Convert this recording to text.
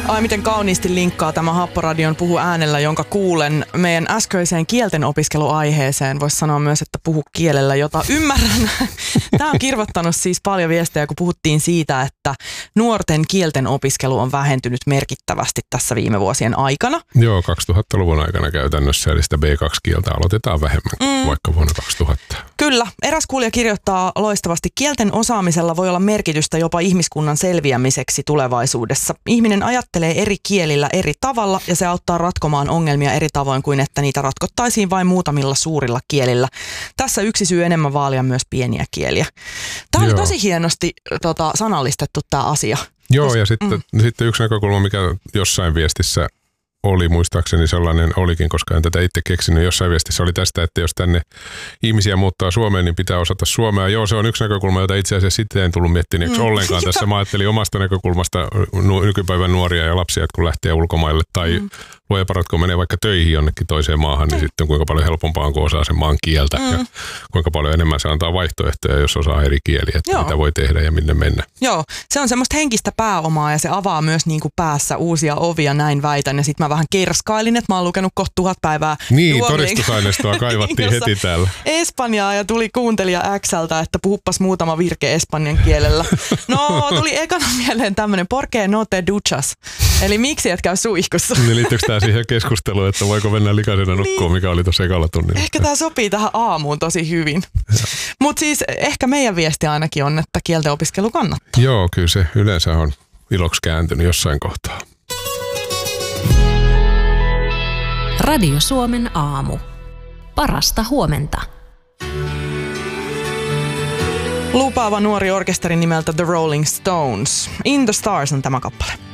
Ai miten kauniisti linkkaa tämä Happoradion Puhu äänellä, jonka kuulen meidän äskeiseen kielten opiskeluaiheeseen. Voisi sanoa myös, että puhu kielellä, jota ymmärrän. Tämä on kirvoittanut siis paljon viestejä, kun puhuttiin siitä, että nuorten kielten opiskelu on vähentynyt merkittävästi tässä viime vuosien aikana. Joo, 2000-luvun aikana käytännössä, eli sitä B2-kieltä aloitetaan vähemmän vaikka vuonna 2000. Kyllä. Eräs kuulija kirjoittaa loistavasti, kielten osaamisella voi olla merkitystä jopa ihmiskunnan selviämiseksi tulevaisuudessa. Ihminen ajattelee eri kielillä eri tavalla ja se auttaa ratkomaan ongelmia eri tavoin kuin että niitä ratkottaisiin vain muutamilla suurilla kielillä. Tässä yksi syy enemmän vaalia myös pieniä kieliä. Tämä oli tosi hienosti sanallistettu tämä asia. Joo, ja sitten yksi näkökulma, mikä jossain viestissä oli, muistaakseni sellainen olikin, koska en tätä itse keksinyt. Jossain viestissä oli tästä, että jos tänne ihmisiä muuttaa Suomeen, niin pitää osata suomea. Joo, se on yksi näkökulma, jota itse asiassa sitten en tullut miettineeksi ollenkaan. Tässä mä ajattelin omasta näkökulmasta nykypäivän nuoria ja lapsia, että kun lähtee ulkomaille tai luoja paratko menee vaikka töihin jonnekin toiseen maahan, niin sitten kuinka paljon helpompaa on, kun osaa sen maan kieltä ja kuinka paljon enemmän se antaa vaihtoehtoja, jos osaa eri kieliä, että mitä voi tehdä ja minne mennä. Joo, se on semmoista henkistä pääomaa ja se avaa myös niin kuin päässä uusia ovia, näin väitän. Ja sitten mä vähän kerskailin, että mä oon lukenut kohta 1000 päivää. Niin, todistusaineistoa kaivattiin heti täällä. Espanjaa ja tuli kuuntelija Xltä, että puhuppas muutama virke espanjan kielellä. No, tuli ekana mieleen tämmönen porque no te duchas. Eli miksi et käy suihkussa? Niin liittyykö tää siihen keskusteluun, että voiko mennä likaisena nukkuun, mikä oli tuossa ekalla tunnilla? Ehkä tää sopii tähän aamuun tosi hyvin. Mutta siis ehkä meidän viesti ainakin on, että kielten opiskelu kannattaa. Joo, kyllä se yleensä on iloksi kääntynyt jossain kohtaa. Radio Suomen aamu. Parasta huomenta. Lupaava nuori orkesteri nimeltä The Rolling Stones. In the Stars on tämä kappale.